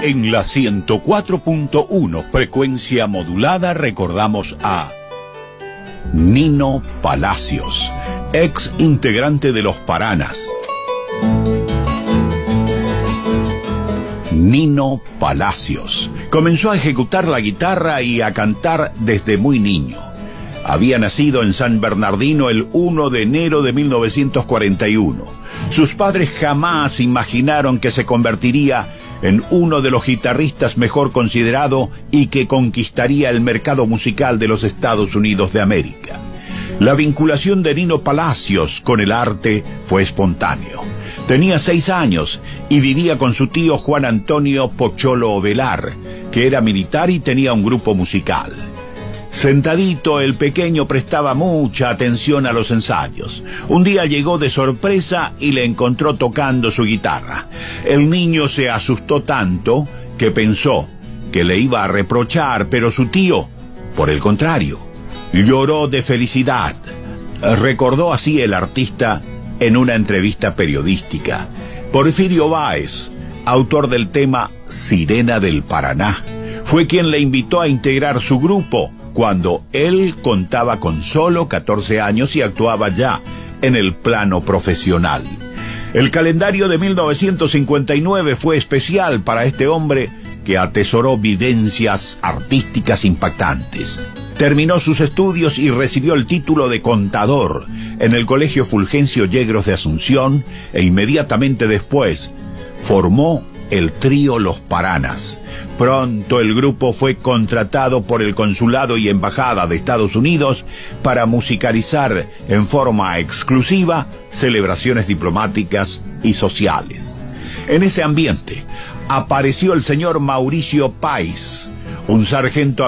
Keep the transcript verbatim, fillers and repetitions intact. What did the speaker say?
En la ciento cuatro punto uno, frecuencia modulada, recordamos a Nino Palacios, ex integrante de Los Paranas. Nino Palacios comenzó a ejecutar la guitarra y a cantar desde muy niño. Había nacido en San Bernardino el primero de enero de mil novecientos cuarenta y uno. Sus padres jamás imaginaron que se convertiría en uno de los guitarristas mejor considerado y que conquistaría el mercado musical de los Estados Unidos de América. La vinculación de Nino Palacios con el arte fue espontáneo. Tenía seis años y vivía con su tío Juan Antonio Pocholo Ovelar, que era militar y tenía un grupo musical. Sentadito, el pequeño prestaba mucha atención a los ensayos. Un día llegó de sorpresa y le encontró tocando su guitarra. El niño se asustó tanto que pensó que le iba a reprochar, pero su tío, por el contrario, lloró de felicidad. Recordó así el artista en una entrevista periodística. Porfirio Báez, autor del tema Sirena del Paraná, fue quien le invitó a integrar su grupo cuando él contaba con solo catorce años y actuaba ya en el plano profesional. El calendario de mil novecientos cincuenta y nueve fue especial para este hombre que atesoró vivencias artísticas impactantes. Terminó sus estudios y recibió el título de contador en el Colegio Fulgencio Yegros de Asunción e inmediatamente después formó el trío Los Paranas. Pronto el grupo fue contratado por el Consulado y Embajada de Estados Unidos para musicalizar en forma exclusiva celebraciones diplomáticas y sociales. En ese ambiente apareció el señor Mauricio Páez, un sargento